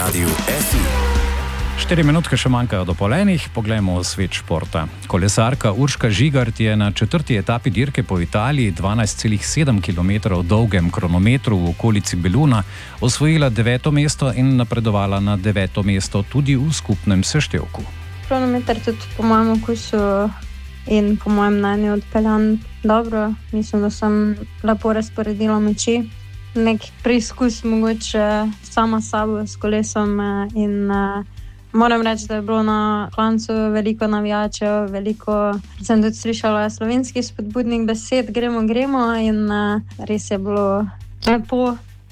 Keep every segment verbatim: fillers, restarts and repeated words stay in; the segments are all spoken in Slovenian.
Radiu F I. Štiri minutke še manjkajo do polenih, poglejmo svet športa. Kolesarka Urška Žigart je na četrti etapi dirke po Italiji, dvanajst celih sedem kilometrov dolgem kronometru v okolici Beluna, osvojila deveto mesto in napredovala na deveto mesto tudi v skupnem seštevku. Kronometer tudi po mojem okusu in po mojem mnenju odpeljan dobro. Mislim, da sem lepo razporedila moči. Nek preizkus mogoče sama s sabo, s kolesom in moram reči, da je bilo na klancu veliko navijačev, veliko, sem tudi slišala slovenski spodbudnih besed, gremo, gremo in res je bilo lepo.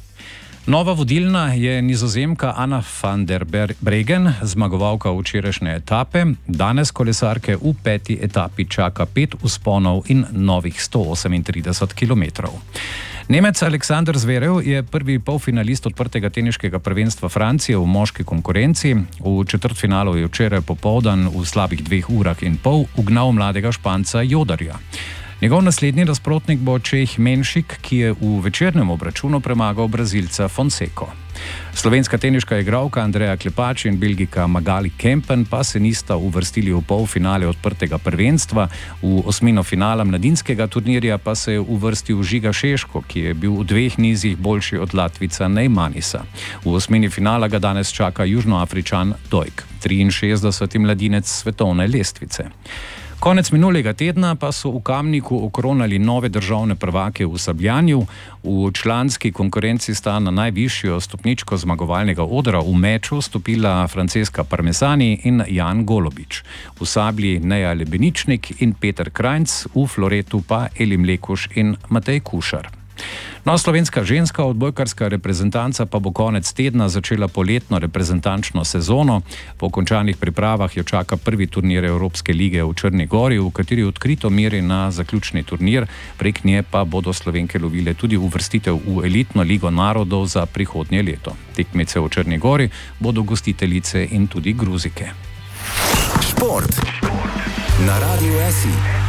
Nova vodilna je Nizozemka Anna van der Breggen, zmagovalka včerajšnje etape. Danes kolesarke v peti etapi čaka pet vzponov in novih sto osemintrideset kilometrov. Nemec Aleksander Zverev je prvi polfinalist odprtega teniškega prvenstva Francije v moški konkurenci. V četrtfinalu je včeraj popoldan v slabih dveh urah in pol ugnal mladega Španca Jodarja. Njegov naslednji nasprotnik bo Čeh Menšik, ki je v večernem obračunu premagal Brazilca Fonseko. Slovenska teniška igralka Andreja Klepač in Belgijka Magali Kempen pa se nista uvrstili v polfinale odprtega prvenstva. V osmino finala mladinskega turnirja pa se je uvrstil Žiga Šeško, ki je bil v dveh nizih boljši od Latvica Neymanisa. V osmini finala ga danes čaka Južnoafričan Dojk, triinšestdeseti mladinec svetovne lestvice. Konec minulega tedna pa so v Kamniku okronali nove državne prvake v sabljanju. V članski konkurenci sta na najvišjo stopničko zmagovalnega odra v meču stopila Francesca Parmesani in Jan Golobič. V sablji Neja Lebeničnik in Peter Krajnc, v floretu pa Eli Mlekuš in Matej Kušar. No, slovenska ženska odbojkarska reprezentanca pa bo konec tedna začela poletno reprezentančno sezono. Po končanih pripravah jo čaka prvi turnir Evropske lige v Črni Gori, v kateri odkrito meri na zaključni turnir. Prek nje pa bodo Slovenke lovile tudi uvrstitev v elitno ligo narodov za prihodnje leto. Tekmice v Črni Gori bodo gostiteljice in tudi Gruzike. Šport na Radiu F I.